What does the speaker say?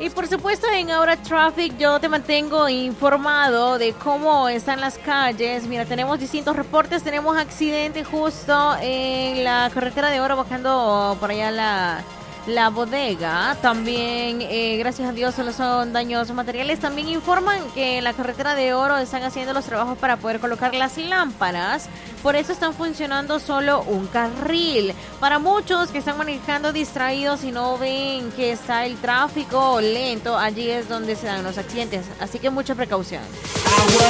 Y por supuesto en Ahora Traffic yo te mantengo informado de cómo están las calles. Mira, tenemos distintos reportes, tenemos accidente justo en la carretera de Oro bajando por allá la bodega. También, gracias a Dios, solo son daños materiales. También informan que en la carretera de Oro están haciendo los trabajos para poder colocar las lámparas. Por eso están funcionando solo un carril. Para muchos que están manejando distraídos y no ven que está el tráfico lento, allí es donde se dan los accidentes. Así que mucha precaución.